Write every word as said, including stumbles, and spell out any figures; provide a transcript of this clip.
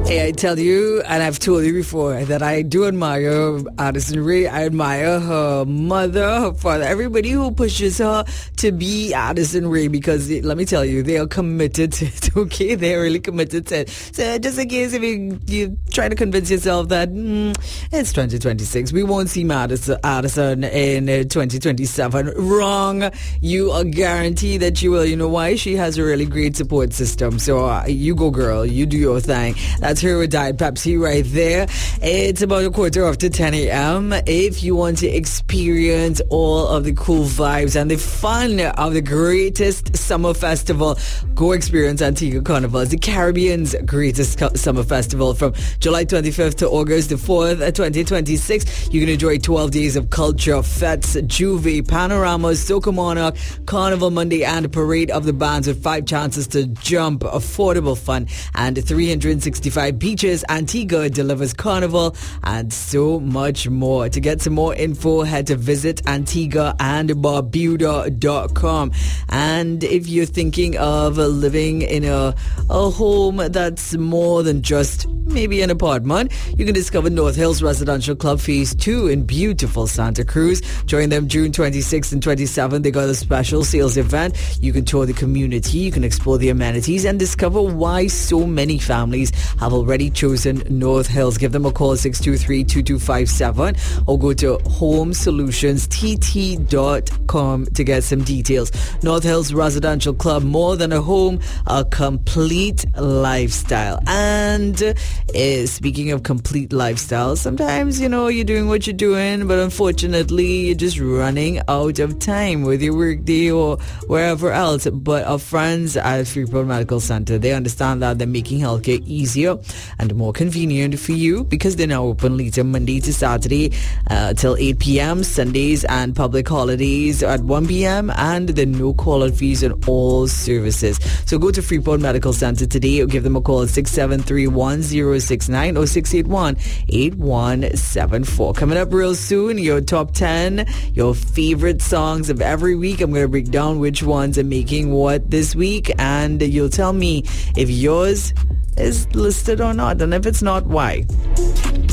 Hey, I tell you, and I've told you before, that I do admire Addison Rae. I admire her mother, her father, everybody who pushes her to be Addison Rae, because it, let me tell you, they are committed to it, okay? They're really committed to it. So just in case if you, you try to convince yourself that mm, it's twenty twenty-six, we won't see Addison, Addison in uh, twenty twenty-seven. Wrong. You are guaranteed that you will. You know why? She has a really great support system. So uh, you go, girl. You do your thing. That's her with Diet Pepsi right there. It's about a quarter after ten a.m. If you want to experience all of the cool vibes and the fun of the greatest summer festival, go experience Antigua Carnival. It's the Caribbean's greatest co- summer festival from July twenty-fifth to August the fourth, twenty twenty-six. You can enjoy twelve days of culture, fetes, Juve, panoramas, Soca Monarch, Carnival Monday, and Parade of the Bands with five chances to jump, affordable fun, and three hundred sixty-five beaches. Antigua delivers Carnival and so much more. To get some more info, head to visit Antigua and Barbuda dot com. And if you're thinking of living in a, a home that's more than just maybe an apartment, you can discover North Hills Residential Club Phase two in beautiful Santa Cruz. Join them June twenty-sixth and twenty-seventh. They got a special sales event. You can tour the community, you can explore the amenities, and discover why so many families have already chosen North Hills. Give them a call, six two three, two two five seven, or go to home solutions t t dot com to get some details. North Hills Residential Club, more than a home, a complete lifestyle. And uh, speaking of complete lifestyle, sometimes, you know, you're doing what you're doing, but unfortunately, you're just running out of time with your workday or wherever else. But our friends at Freeport Medical Center, they understand that they're making healthcare easier and more convenient for you, because they're now open later Monday to Saturday uh, till eight p.m. Sundays and public holidays at one p.m. and there are no call-out fees on all services. So go to Freeport Medical Center today or give them a call at six seven three, one zero six nine or six eight one, eight one seven four. Coming up real soon, your top ten, your favorite songs of every week. I'm going to break down which ones are making what this week, and you'll tell me if yours is listed or not, and if it's not, why.